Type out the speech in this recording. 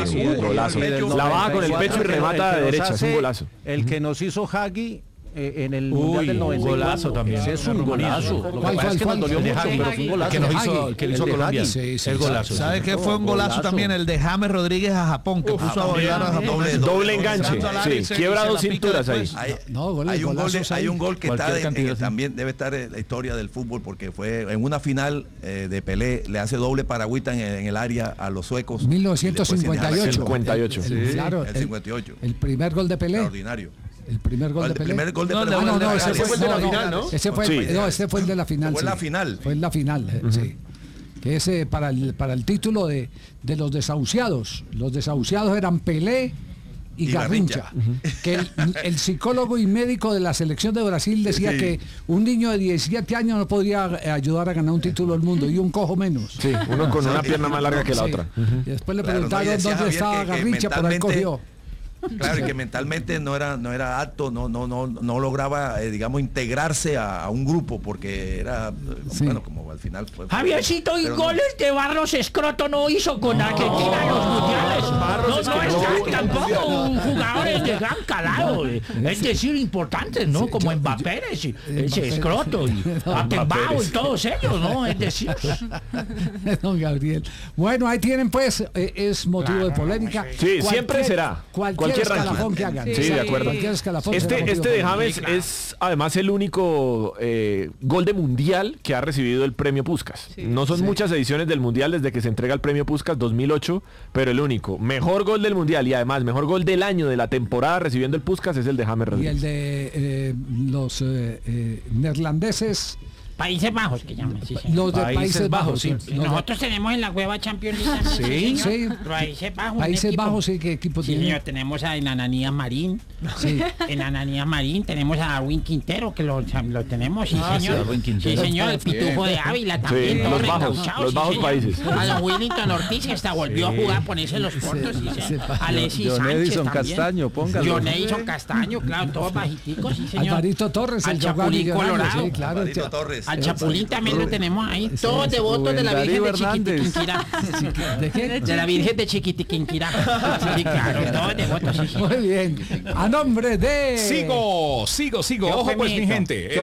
Golazo. La baja con el pecho y remata de derecha, es un golazo. El que nos hizo Hagi en el Mundial del 94. Golazo también. Ese es un golazo. Lo que pasa es que nos dolió mucho, pero fue un golazo. Que lo hizo Colombia. El golazo. ¿Sabes qué fue un golazo también? El de James Rodríguez a Japón, que puso a bailar a Japón. Doble enganche. Sí, quiebra dos cinturas ahí. Hay un gol que también debe estar en la historia del fútbol, porque fue en una final de Pelé, le hace doble paragüita en el área a los suecos. 1958. 58. Claro, el 58. El primer gol de Pelé. Extraordinario. El primer gol de Pelé. El primer gol de Pelé. Ese fue el de la final, ¿no? Ese fue el de la final. Fue en la final. Fue en la final, sí. Que ese para el título de los desahuciados. Los desahuciados eran Pelé y Garrincha. Que el psicólogo y médico de la selección de Brasil decía que un niño de 17 años no podría ayudar a ganar un título del mundo, y un cojo menos. Sí, uno con una pierna más larga que la otra. Y después le preguntaron dónde estaba Garrincha, por ahí cogió. Claro, y que mentalmente no era apto, no lograba, digamos, integrarse a un grupo, porque era, bueno, como al final fue... Javiercito, y goles de Barros Escroto no hizo con Argentina en los mundiales. No están tampoco jugadores de gran calado, es decir, importantes, ¿no? Como Mbappé, ese Escroto, y Atembao y todos ellos, ¿no? Es decir... Don Gabriel. Bueno, ahí tienen pues, es motivo de polémica. Sí, siempre será. Cualquier escalafón que hagan. Sí, de acuerdo. Este de James es además el único gol de mundial que ha recibido el premio Puskás. No son muchas ediciones del mundial desde que se entrega el premio Puskás 2008, pero el único. Mejor gol del mundial y además mejor gol del año, de la temporada recibiendo el Puskás, es el de James Rodríguez. Y el de los neerlandeses. Países Bajos, que llaman. Sí, los de Países Bajos, sí. Nosotros tenemos en la cueva Champions League. Sí. Países Bajos. Países Bajos, sí, ¿qué equipo tiene? Señor, tenemos a Ananías Marín. Sí. En Ananías Marín tenemos a Darwin Quintero, que lo tenemos, sí, señor. Sí, señor, el Pitufo de Ávila también. Sí, los bajos países. A don Willington Ortiz, que hasta volvió a jugar, ponerse los portos. Alexis Sánchez también. Castaño, póngalo. John Edison Castaño, claro, todos bajiticos, sí, señor. Alvarito Torres, el Chapulín Colorado. Sí, claro. Alvarito Torres. Al Chapulín también lo tenemos ahí. Todos devotos de la Virgen de Chiquitiquinquirá. ¿De qué? De la Virgen de Chiquitiquinquirá. Sí, claro, todos devotos. Muy bien. A nombre de... Sigo. Ojo pues, mi gente.